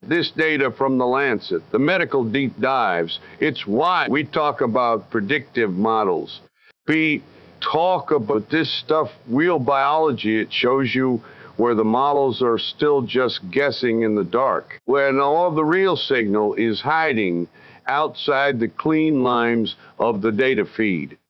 This data from the Lancet, the medical deep dives, it's why we talk about predictive models. We talk about this stuff, real biology. It shows you where the models are still just guessing in the dark, when all the real signal is hiding outside the clean lines of the data feed.